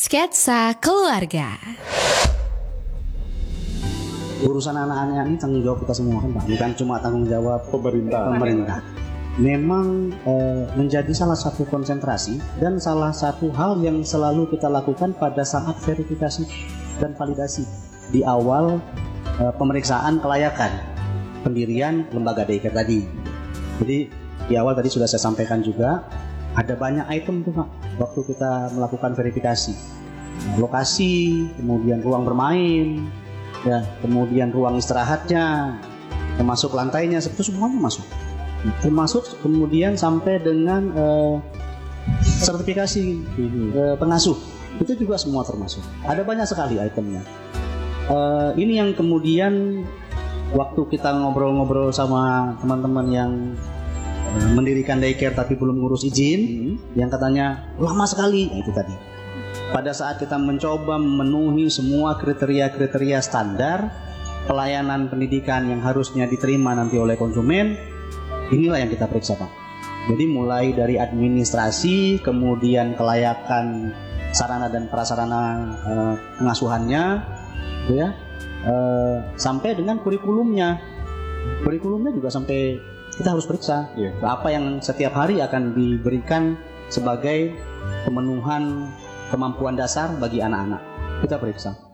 Sketsa Keluarga. Urusan anak-anak ini tanggung jawab kita semua kan Pak, bukan cuma tanggung jawab pemerintah. Memang menjadi salah satu konsentrasi dan salah satu hal yang selalu kita lakukan pada saat verifikasi dan validasi di awal pemeriksaan kelayakan pendirian lembaga daycare tadi. Jadi di awal tadi sudah saya sampaikan juga, ada banyak item tuh Pak waktu kita melakukan verifikasi. Lokasi, kemudian ruang bermain, ya, kemudian ruang istirahatnya, termasuk lantainya, itu semuanya masuk. Termasuk kemudian sampai dengan sertifikasi pengasuh, itu juga semua termasuk. Ada banyak sekali itemnya. Ini yang kemudian waktu kita ngobrol-ngobrol sama teman-teman yang mendirikan daycare tapi belum ngurus izin, yang katanya lama sekali, itu tadi. Pada saat kita mencoba memenuhi semua kriteria-kriteria standar pelayanan pendidikan yang harusnya diterima nanti oleh konsumen, inilah yang kita periksa Pak. Jadi mulai dari administrasi, kemudian kelayakan sarana dan prasarana pengasuhannya, gitu ya, sampai dengan kurikulumnya. Kurikulumnya juga sampai kita harus periksa apa yang setiap hari akan diberikan sebagai pemenuhan kemampuan dasar bagi anak-anak. Kita periksa.